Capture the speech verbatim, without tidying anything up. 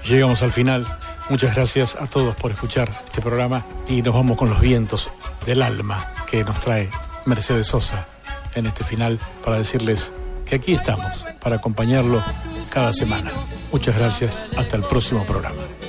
Llegamos al final. Muchas gracias a todos por escuchar este programa y nos vamos con los vientos del alma que nos trae Mercedes Sosa en este final para decirles que aquí estamos para acompañarlo cada semana. Muchas gracias. Hasta el próximo programa.